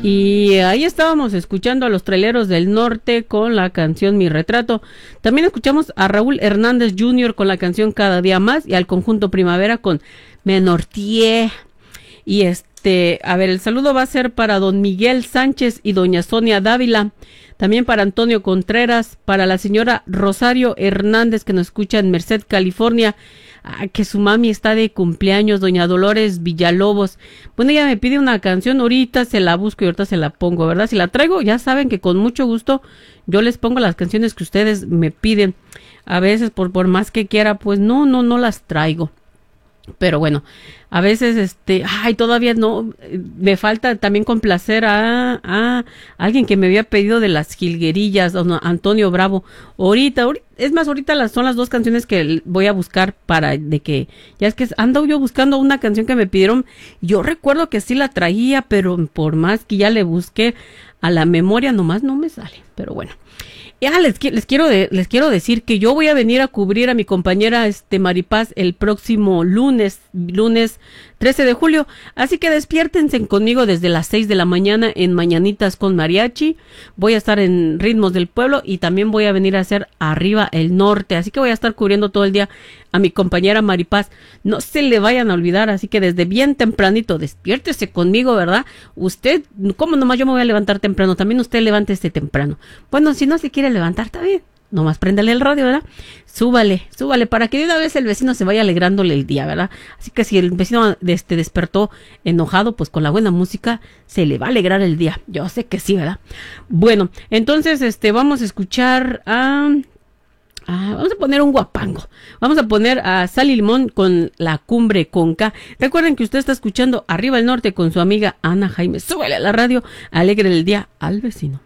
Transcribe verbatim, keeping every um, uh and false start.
Y ahí estábamos escuchando a los Traileros del Norte con la canción Mi Retrato. También escuchamos a Raúl Hernández junior con la canción Cada Día Más y al Conjunto Primavera con Me Nortié. Y este, a ver, el saludo va a ser para don Miguel Sánchez y doña Sonia Dávila. También para Antonio Contreras, para la señora Rosario Hernández que nos escucha en Merced, California. Ah, que su mami está de cumpleaños, doña Dolores Villalobos. Bueno, ella me pide una canción, ahorita se la busco y ahorita se la pongo, ¿verdad? Si la traigo, ya saben que con mucho gusto yo les pongo las canciones que ustedes me piden. A veces, por, por más que quiera, pues no, no, no las traigo. Pero bueno, a veces, este, ay, todavía no, me falta también complacer a, a alguien que me había pedido de las jilguerillas, don Antonio Bravo. Ahorita, ahorita, es más, ahorita las, son las dos canciones que voy a buscar para, de que, ya es que ando yo buscando una canción que me pidieron. Yo recuerdo que sí la traía, pero por más que ya le busqué a la memoria, nomás no me sale, pero bueno. Ya les, les quiero de, les quiero decir que yo voy a venir a cubrir a mi compañera este Maripaz el próximo lunes, lunes trece de julio, así que despiértense conmigo desde las seis de la mañana en Mañanitas con Mariachi. Voy a estar en Ritmos del Pueblo y también voy a venir a hacer Arriba el Norte, así que voy a estar cubriendo todo el día a mi compañera Maripaz. No se le vayan a olvidar, así que desde bien tempranito despiértese conmigo, ¿verdad? Usted, ¿cómo nomás yo me voy a levantar temprano? También usted levántese temprano. Bueno, si no se quiere levantar, está bien. Nomás préndale el radio, ¿verdad? Súbale, súbale, para que de una vez el vecino se vaya alegrándole el día, ¿verdad? Así que si el vecino este, despertó enojado, pues con la buena música se le va a alegrar el día. Yo sé que sí, ¿verdad? Bueno, entonces este vamos a escuchar a... Ah, vamos a poner un guapango. Vamos a poner a Sal y Limón con La Cumbre con K. Recuerden que usted está escuchando Arriba el Norte con su amiga Ana Jaime. Súbale a la radio, alegre el día al vecino.